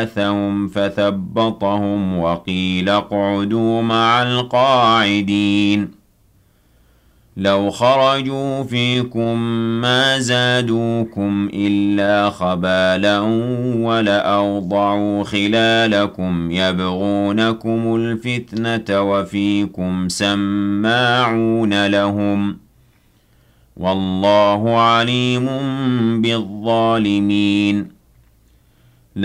ثم فثبطهم وقيل اقعدوا مع القاعدين لو خرجوا فيكم ما زادوكم إلا خبالا ولأوضعوا خلالكم يبغونكم الفتنة وفيكم سماعون لهم والله عليم بالظالمين